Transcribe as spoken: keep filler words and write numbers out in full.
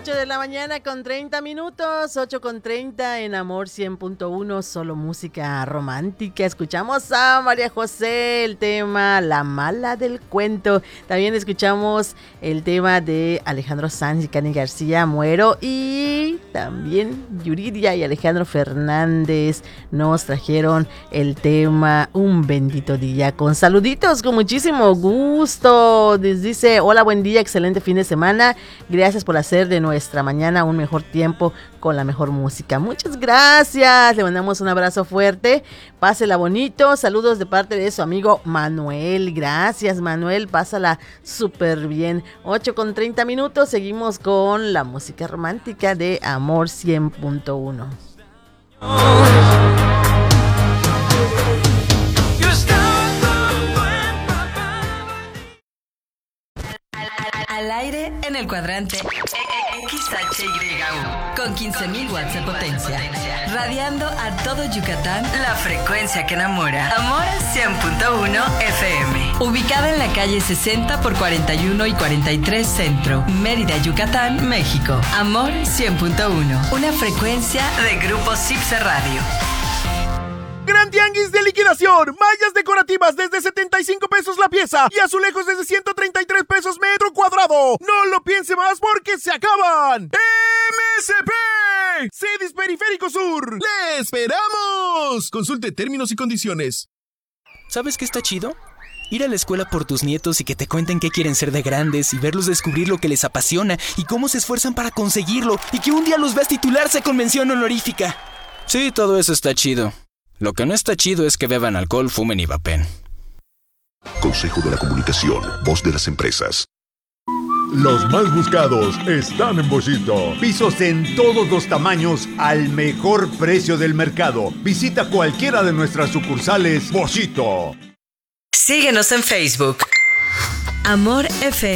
ocho de la mañana con treinta minutos, ocho con treinta en Amor cien punto uno, solo música romántica. Escuchamos a María José, el tema La Mala del Cuento. También escuchamos el tema de Alejandro Sanz y Cani García, Muero. Y también Yuridia y Alejandro Fernández nos trajeron el tema Un Bendito Día. Con saluditos, con muchísimo gusto. Les dice, hola, buen día, excelente fin de semana. Gracias por hacer de nuestra mañana un mejor tiempo con la mejor música. Muchas gracias. Le mandamos un abrazo fuerte. Pásela bonito. Saludos de parte de su amigo Manuel. Gracias, Manuel. Pásala súper bien. ocho con treinta minutos. Seguimos con la música romántica de Amor cien punto uno. Al aire en el cuadrante X H Y U con quince mil watts de potencia, radiando a todo Yucatán, la frecuencia que enamora. Amor cien punto uno F M, ubicada en la calle sesenta por cuarenta y uno y cuarenta y tres Centro, Mérida, Yucatán, México. Amor cien punto uno, una frecuencia de Grupo Cipse Radio. Gran tianguis de liquidación, mallas decorativas desde setenta y cinco pesos la pieza y azulejos desde ciento treinta y tres pesos metro cuadrado. No lo piense más porque se acaban. M S P, Cedis Periférico Sur, ¡le esperamos! Consulte términos y condiciones. ¿Sabes qué está chido? Ir a la escuela por tus nietos y que te cuenten qué quieren ser de grandes y verlos descubrir lo que les apasiona y cómo se esfuerzan para conseguirlo y que un día los veas titularse con mención honorífica. Sí, todo eso está chido. Lo que no está chido es que beban alcohol, fumen y vapen. Consejo de la Comunicación, voz de las empresas. Los más buscados están en Boschito. Pisos en todos los tamaños al mejor precio del mercado. Visita cualquiera de nuestras sucursales Boschito. Síguenos en Facebook. Amor F